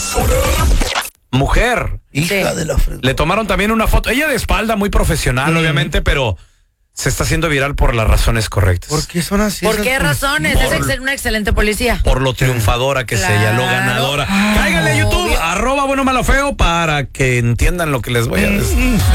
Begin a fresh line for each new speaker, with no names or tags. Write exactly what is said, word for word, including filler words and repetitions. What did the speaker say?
Mujer.
Hija
Sí.
de la fregada.
Le tomaron también una foto. Ella de espalda, muy profesional,
Mm.
obviamente, pero se está haciendo viral por las razones correctas.
¿Por qué son así?
¿Por
esas
qué
policías?
razones? Es excel- una excelente policía.
Por lo triunfadora que
Claro.
es ella, lo ganadora. Cáiganle a YouTube, arroba bueno malo feo, para que entiendan lo que les voy a decir.